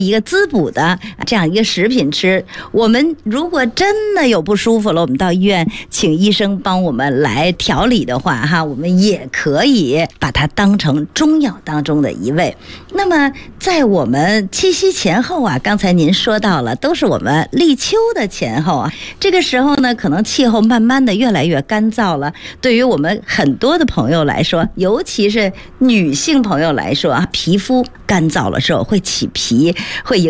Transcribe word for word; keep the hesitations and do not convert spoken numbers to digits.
一个滋补的这样一个食品吃。我们如果真的有不舒服了，我们到医院请医生帮我们来调理的话哈，我们也可以把它当成中药当中的一味。那么在我们七夕前后啊，刚才您说到了，都是我们立秋的前后啊，这个时候呢，可能气候慢慢的越来越干燥了。对于我们很多的朋友来说，尤其是女性朋友来说啊，皮肤干燥了之后会起皮，会影